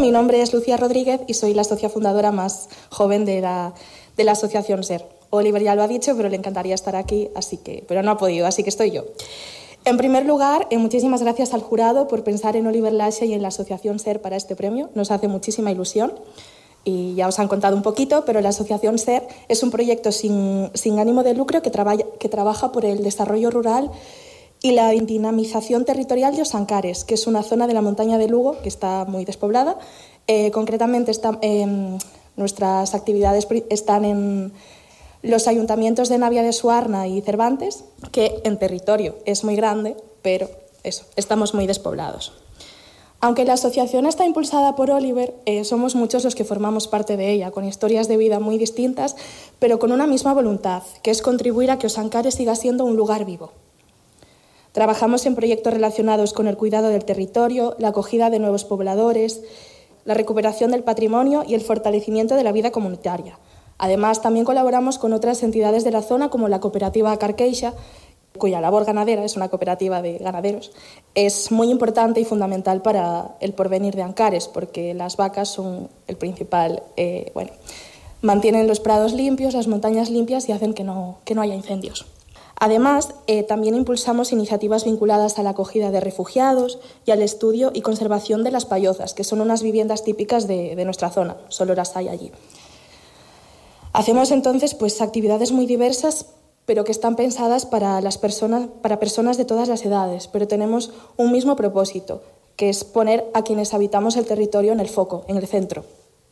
mi nombre es Lucía Rodríguez y soy la socia fundadora más joven de la asociación SER. Oliver ya lo ha dicho, pero le encantaría estar aquí, pero no ha podido, así que estoy yo. En primer lugar, muchísimas gracias al jurado por pensar en Oliver Laxe y en la asociación SER para este premio. Nos hace muchísima ilusión y ya os han contado un poquito, pero la asociación SER es un proyecto sin ánimo de lucro que trabaja por el desarrollo rural y la dinamización territorial de Osancares, que es una zona de la montaña de Lugo que está muy despoblada. Concretamente, nuestras actividades están en los ayuntamientos de Navia de Suarna y Cervantes, que en territorio es muy grande, pero estamos muy despoblados. Aunque la asociación está impulsada por Oliver, somos muchos los que formamos parte de ella, con historias de vida muy distintas, pero con una misma voluntad, que es contribuir a que Osancares siga siendo un lugar vivo. Trabajamos en proyectos relacionados con el cuidado del territorio, la acogida de nuevos pobladores, la recuperación del patrimonio y el fortalecimiento de la vida comunitaria. Además, también colaboramos con otras entidades de la zona, como la cooperativa Carqueixa, cuya labor ganadera, es una cooperativa de ganaderos, es muy importante y fundamental para el porvenir de Ancares, porque las vacas son el principal, mantienen los prados limpios, las montañas limpias y hacen que no haya incendios. Además, también impulsamos iniciativas vinculadas a la acogida de refugiados y al estudio y conservación de las payozas, que son unas viviendas típicas de nuestra zona, solo las hay allí. Hacemos entonces actividades muy diversas, pero que están pensadas para personas de todas las edades, pero tenemos un mismo propósito, que es poner a quienes habitamos el territorio en el foco, en el centro.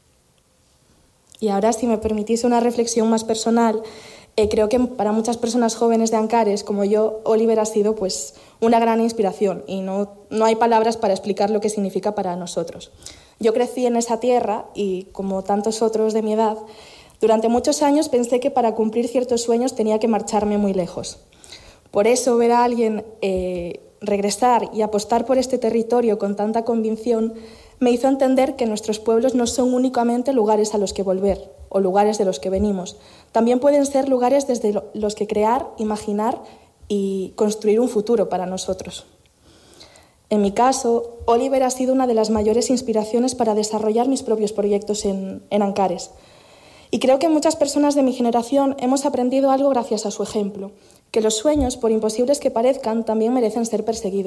Y ahora, si me permitís una reflexión más personal, creo que para muchas personas jóvenes de Ancares, como yo, Oliver ha sido una gran inspiración y no hay palabras para explicar lo que significa para nosotros. Yo crecí en esa tierra y, como tantos otros de mi edad, durante muchos años pensé que para cumplir ciertos sueños tenía que marcharme muy lejos. Por eso, ver a alguien regresar y apostar por este territorio con tanta convicción me hizo entender que nuestros pueblos no son únicamente lugares a los que volver o lugares de los que venimos. También pueden ser lugares desde los que crear, imaginar y construir un futuro para nosotros. En mi caso, Oliver ha sido una de las mayores inspiraciones para desarrollar mis propios proyectos en Ancares. Y creo que muchas personas de mi generación hemos aprendido algo gracias a su ejemplo, que los sueños, por imposibles que parezcan, también merecen ser perseguidos.